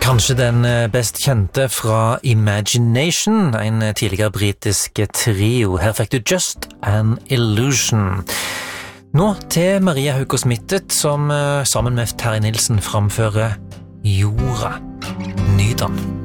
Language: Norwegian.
Kanskje den best kjente fra Imagination, en tidligere britisk trio. Her fikk du Just an Illusion. Nå til Maria Haukås Mittet, som sammen med Terje Nilsen framfører Jorda. Nyt den.